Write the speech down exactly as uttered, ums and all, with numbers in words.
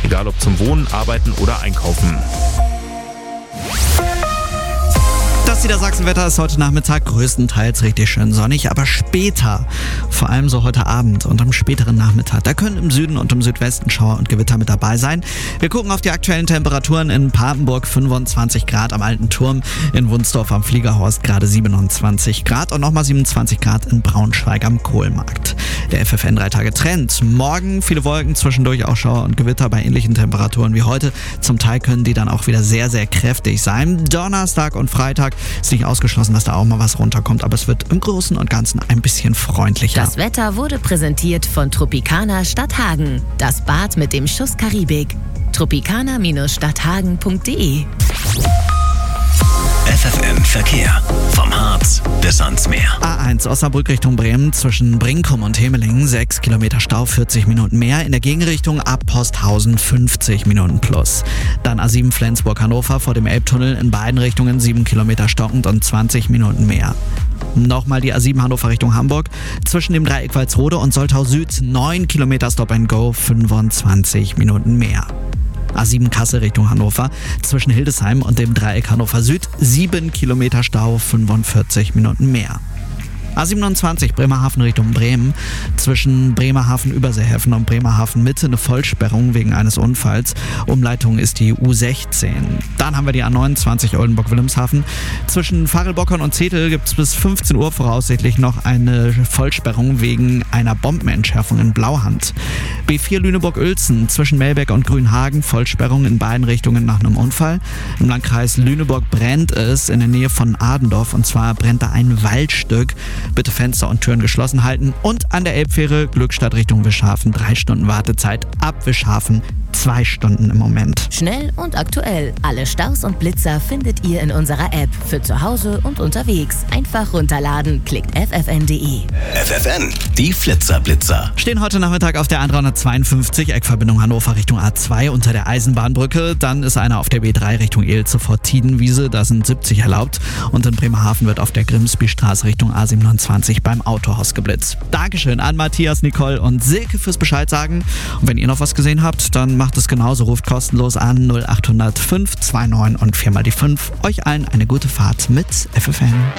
egal ob zum Wohnen, Arbeiten oder Einkaufen. Das Niedersachsenwetter ist heute Nachmittag größtenteils richtig schön sonnig, aber später, vor allem so heute Abend und am späteren Nachmittag, da können im Süden und im Südwesten Schauer und Gewitter mit dabei sein. Wir gucken auf die aktuellen Temperaturen in Papenburg, fünfundzwanzig Grad am Alten Turm, in Wunsdorf am Fliegerhorst gerade siebenundzwanzig Grad und nochmal siebenundzwanzig Grad in Braunschweig am Kohlmarkt. Der F F N drei Tage Trend. Morgen viele Wolken, zwischendurch auch Schauer und Gewitter bei ähnlichen Temperaturen wie heute. Zum Teil können die dann auch wieder sehr, sehr kräftig sein. Donnerstag und Freitag ist nicht ausgeschlossen, dass da auch mal was runterkommt, aber es wird im Großen und Ganzen ein bisschen freundlicher. Das Wetter wurde präsentiert von Tropicana Stadthagen. Das Bad mit dem Schuss Karibik. tropicana Stadthagen punkt de F F N Verkehr. Vom Harz bis ans Meer. A eins Osnabrück Richtung Bremen zwischen Brinkum und Hemelingen sechs Kilometer Stau, vierzig Minuten mehr. In der Gegenrichtung ab Posthausen fünfzig Minuten plus. Dann A sieben Flensburg-Hannover vor dem Elbtunnel in beiden Richtungen sieben Kilometer stockend und zwanzig Minuten mehr. Nochmal die A sieben Hannover Richtung Hamburg. Zwischen dem Dreieck Walsrode und Soltau Süd neun Kilometer Stop and Go, fünfundzwanzig Minuten mehr. A sieben Kassel Richtung Hannover, zwischen Hildesheim und dem Dreieck Hannover Süd, sieben Kilometer Stau, fünfundvierzig Minuten mehr. A siebenundzwanzig Bremerhaven Richtung Bremen, zwischen Bremerhaven Überseehäfen und Bremerhaven Mitte eine Vollsperrung wegen eines Unfalls. Umleitung ist die U sechzehn. Dann haben wir die A neunundzwanzig Oldenburg-Wilhelmshaven. Zwischen Farelbockern und Zetel gibt es bis fünfzehn Uhr voraussichtlich noch eine Vollsperrung wegen einer Bombenentschärfung in Blauhand. B vier Lüneburg-Uelzen, zwischen Melbeck und Grünhagen, Vollsperrung in beiden Richtungen nach einem Unfall. Im Landkreis Lüneburg brennt es in der Nähe von Adendorf, und zwar brennt da ein Waldstück. Bitte Fenster und Türen geschlossen halten. Und an der Elbfähre Glückstadt Richtung Wischhafen drei Stunden Wartezeit. Ab Wischhafen zwei Stunden im Moment. Schnell und aktuell. Alle Staus und Blitzer findet ihr in unserer App. Für zu Hause und unterwegs. Einfach runterladen. Klickt f f n punkt de. F F N, die Flitzer-Blitzer. Stehen heute Nachmittag auf der A dreihundertzweiundfünfzig, Eckverbindung Hannover Richtung A zwei unter der Eisenbahnbrücke. Dann ist einer auf der B drei Richtung Ilze vor Tiedenwiese. Da sind siebzig erlaubt. Und in Bremerhaven wird auf der Grimsbystraße Richtung A siebenundzwanzig beim Autohaus geblitzt. Dankeschön an Matthias, Nicole und Silke fürs Bescheid sagen. Und wenn ihr noch was gesehen habt, dann macht es genauso. Ruft kostenlos an null acht null null fünf zwei neun und viermal die fünf. Euch allen eine gute Fahrt mit F F N.